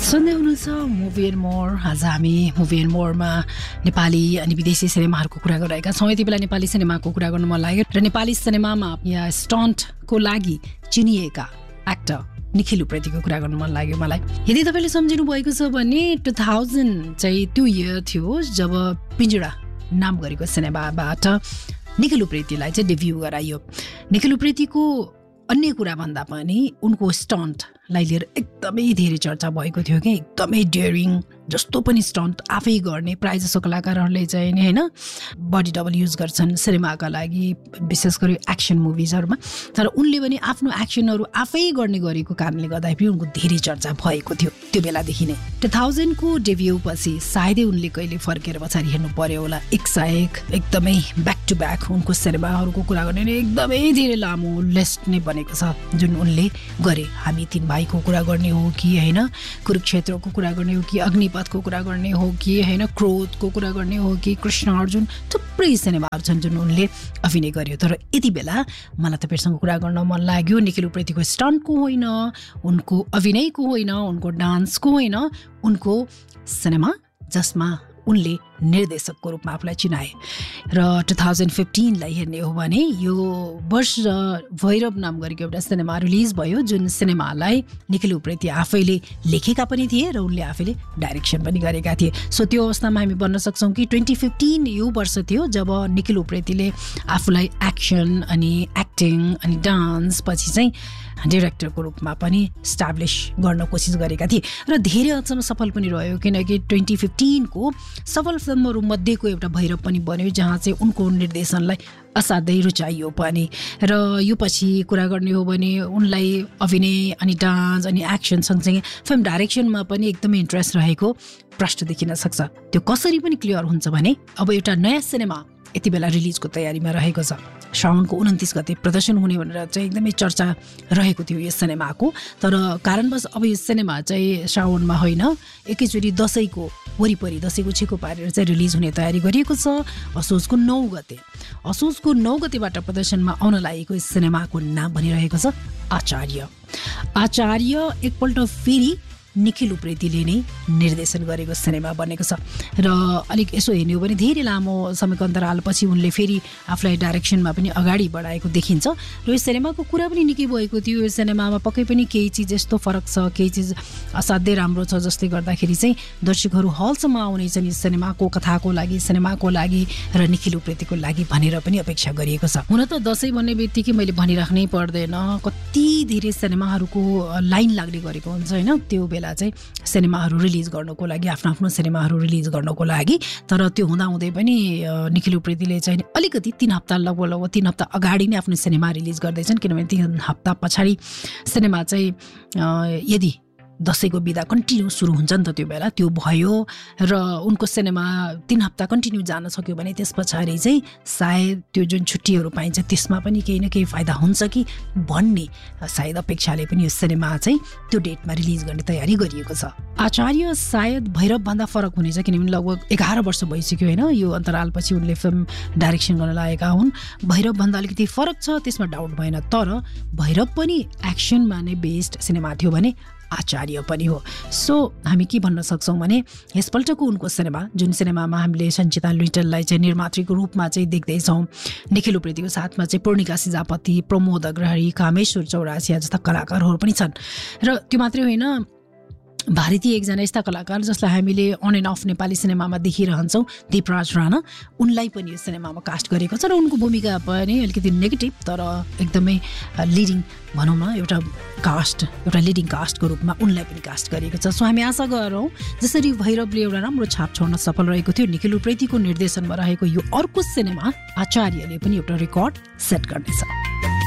सुन्दै हुनुहुन्छ movie and more. आज हामी मुभी एन्ड मोरमा नेपाली अनि विदेशी सिनेमाहरूको कुरा गरिरहेका छौँ। यति बेला नेपाली सिनेमाको कुरा गर्नु मन लाग्यो र नेपाली सिनेमामा यहाँ स्टन्टको लागि चिनिएका एक्टर निखिल उप्रेतीको कुरा गर्नु मन लाग्यो मलाई। यदि तपाईँले सम्झिनु भएको छ भने 2000 चाहिँ त्यो इयर थियो जब पिञ्जरा नाम गरेको सिनेमाबाट निखिल उप्रेतीलाई चाहिँ डेब्यू गराइयो। निखिल उप्रेतीको अन्य कुरा भन्दा पनि उनको स्टन्टलाई लिएर एकदमै धेरै चर्चा भएको थियो कि एकदमै डेयरिङ, जस्तो पनि स्टन्ट आफै गर्ने। प्रायः जसो कलाकारहरूले चाहिँ नि होइन बडी डबल युज गर्छन् सिनेमाका लागि, विशेष गरी एक्सन मुभिजहरूमा। तर उनले पनि आफ्नो एक्सनहरू आफै गर्ने गरेको कारणले गर्दा पनि उनको धेरै चर्चा भएको थियो त्यो बेलादेखि नै। 2000 को डेब्यू पछि सायदै उनले कहिले फर्केर पछाडि हेर्नु पर्यो होला। एक एकदमै ब्याक टु ब्याक उनको सिनेमाहरूको कुरा गर्ने एकदमै धेरै लामो लिस्ट नै बनेको छ जुन उनले गरे। हामी तीन भाइको कुरा गर्ने हो कि होइन, कुरुक्षेत्रको कुरा गर्ने हो कि अग्निपथको कुरा गर्ने हो कि होइन, क्रोधको कुरा गर्ने हो कि कृष्ण अर्जुन, थुप्रै सिनेमाहरू छन् जुन उनले अभिनय गर्यो। तर यति बेला मलाई तपाईँसँग कुरा गर्न मन लाग्यो निखिल उप्रेतीको स्टन्टको होइन, उनको अभिनयको होइन, उनको डान्सको होइन, उनको सिनेमा जसमा उनले निर्देशकको रूपमा आफूलाई चिनाए। र 2015लाई हेर्ने हो भने यो वर्ष भैरव नाम गरेको एउटा सिनेमा रिलिज भयो जुन सिनेमालाई निखिल उप्रेती आफैले लेखेका पनि थिए र उनले आफैले डाइरेक्सन पनि गरेका थिए। सो त्यो अवस्थामा हामी भन्न सक्छौँ कि 2015 यो वर्ष थियो जब निखिल उप्रेतीले आफूलाई एक्सन अनि एक्टिङ अनि डान्स पछि चाहिँ डिरेक्टरको रूपमा पनि स्टाब्लिस गर्न कोसिस गरेका थिए र धेरै हदसम्म सफल पनि रह्यो। किनकि 2015 को सफल फिल्महरू मध्येको एउटा भैरव पनि बन्यो जहाँ चाहिँ उनको निर्देशनलाई असाध्यै रुचाइयो पनि। र यो पछि कुरा गर्ने हो भने उनलाई अभिनय अनि डान्स अनि एक्सन सँगसँगै फिल्म डाइरेक्सनमा पनि एकदमै इन्ट्रेस्ट रहेको प्रश्न देखिन सक्छ। त्यो कसरी पनि क्लियर हुन्छ भने अब एउटा नयाँ सिनेमा यति बेला रिलिजको तयारीमा रहेको छ। श्रावणको 29 गते प्रदर्शन हुने भनेर चाहिँ एकदमै चर्चा रहेको थियो यस सिनेमाको। तर कारणवश अब यो सिनेमा चाहिँ श्रावणमा होइन, एकैचोटि दसैँको वरिपरि दसैँको छेको पारेर चाहिँ रिलिज हुने तयारी गरिएको छ। असोजको 9 गतेबाट प्रदर्शनमा आउन लागेको यस सिनेमाको नाम भनिरहेको छ आचार्य। एकपल्ट फेरि निखिल उप्रेतीले नै निर्देशन गरेको सिनेमा बनेको छ। र अलिक यसो हेर्ने हो भने धेरै लामो समयको अन्तरालपछि उनले फेरि आफूलाई डाइरेक्सनमा पनि अगाडि बढाएको देखिन्छ। र यो सिनेमाको कुरा पनि निकै भएको थियो। यो सिनेमामा पक्कै पनि केही चिज यस्तो फरक छ, केही चिज असाध्यै राम्रो छ जसले गर्दाखेरि चाहिँ दर्शकहरू हलसम्म आउनेछन् यस सिनेमाको कथाको लागि, सिनेमाको लागि र निखिल उप्रेतीको लागि भनेर पनि अपेक्षा गरिएको छ। हुन त दसैँ भन्ने बित्तिकै मैले भनिराख्नै पर्दैन, कति धेरै सिनेमाहरूको लाइन लाग्ने गरेको हुन्छ होइन त्यो बेला चाहिँ सिनेमाहरू रिलिज गर्नको लागि, आफ्नो सिनेमाहरू रिलिज गर्नको लागि। तर त्यो हुँदाहुँदै पनि निखिल उप्रेतीले चाहिँ अलिकति 3 हप्ता लगभग 3 हप्ता अगाडि नै आफ्नो सिनेमा रिलिज गर्दैछन्। किनभने 3 हप्ता पछाडि सिनेमा चाहिँ यदि दसैँको बिदा कन्टिन्यू सुरु हुन्छ नि त त्यो बेला त्यो भयो र उनको सिनेमा 3 हप्ता कन्टिन्यू जान सक्यो भने त्यस पछाडि चाहिँ सायद त्यो जुन छुट्टीहरू पाइन्छ त्यसमा पनि केही न केही फाइदा हुन्छ कि भन्ने सायद अपेक्षाले पनि यो सिनेमा चाहिँ त्यो डेटमा रिलिज गर्ने तयारी गरिएको छ। आचार्य सायद भैरवभन्दा फरक हुनेछ किनभने लगभग 11 वर्ष भइसक्यो होइन यो अन्तरालपछि उनले फिल्म डाइरेक्सन गर्न लागेका हुन्। भैरवभन्दा अलिकति फरक छ त्यसमा डाउट भएन। तर भैरव पनि एक्सनमा नै बेस्ड सिनेमा थियो भने आचार्य पनि हो। सो हामी के भन्न सक्छौँ भने यसपल्टको उनको सिनेमा जुन सिनेमामा हामीले सञ्चिता लुइटेललाई चाहिँ निर्मात्रीको रूपमा चाहिँ देख्दैछौँ, निखिल उप्रेतीको साथमा चाहिँ पूर्णिका सिजापति, प्रमोद अग्रहरी, कामेश्वर चौरासिया जस्ता कलाकारहरू पनि छन्। र त्यो मात्रै होइन, भारतीय एकजना यस्ता कलाकार जसलाई हामीले अन एन्ड अफ नेपाली सिनेमामा देखिरहन्छौँ, दिपराज राणा, उनलाई पनि यो सिनेमामा कास्ट गरेको छ। र उनको भूमिका पनि अलिकति नेगेटिभ तर एकदमै लिडिङ भनौँ न एउटा लिडिङ कास्टको रूपमा उनलाई पनि कास्ट गरिएको छ। सो हामी आशा गरौँ जसरी भैरवले एउटा राम्रो छाप छोड्न सफल रहेको थियो, निखिल उप्रेतीको निर्देशनमा रहेको यो अर्को सिनेमा आचार्यले पनि एउटा रेकर्ड सेट गर्नेछ।